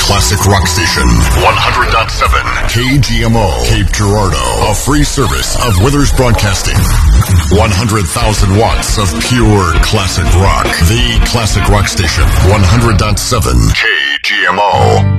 classic rock station. 100.7 KGMO, Cape Girardeau. A free service of Withers Broadcasting. 100,000 watts of pure classic rock. The classic rock station. 100.7 KGMO.